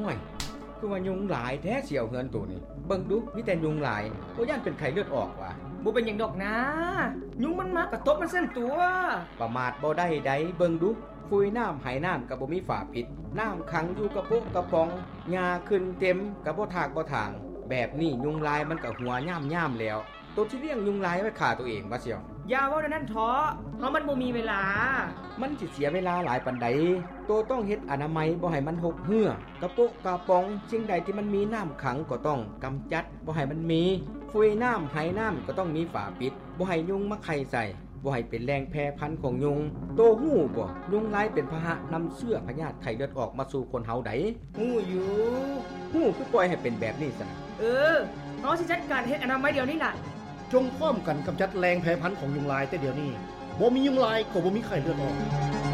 ห่วยคือว่ายุงหลายแท้เสี่ยวเฮือนตัวนี้เบิ่งดูมีแต่ยุงหลายบ่ย่านเป็นไข้เลือดออกว่ะบ่เป็นหยังดอกนะยุงมันมากระตบมันเส้นตัวประมาทบ่ได้ใดเบิ่งดูฟุยน้ำไหน้ำก็บ่มีฝาปิดน้ำขังอยู่กระโปะกระป๋องหญ้าขึ้นเต็มก็บ่ทากบ่ทางแบบนี้ยุงลายมันก็หัวย่ามๆแล้วตัวที่เลี้ยงยุงลายไว้ฆ่าตัวเองว่าเสี่ยวอย่าเว้านั่นท้อเฮามันบ่มีเวลามันสิเสียเวลาหลายปานใดตัวต้องเฮ็ดอนามัยบ่ให้มันหกเหื้อกระโปะกระป๋องสิ่งใดที่มันมีน้ำขังก็ต้องกำจัดบ่ให้มันมีฟุยน้ำไหน้ำก็ต้องมีฝาปิดบ่ให้ยุงมาไข่ใส่บ่ให้เป็นแรงแพร่พันธุ์ของยุงโตฮู้บ่ยุงลายเป็นพาหะนำเชื้อพยาธิไข้เลือดออกมาสู่คนเฮาได้ฮู้อยู่ฮู้คือปล่อยให้เป็นแบบนี้ซะเฮาสิจัดการเฮ็ดอนามัยเดี๋ยวนี้ล่ะจงพร้อมกันกำจัดแรงแพร่พันธุ์ของยุงลายแต่เดี๋ยวนี้บ่มียุงลายก็บ่มีไข้เลือดออก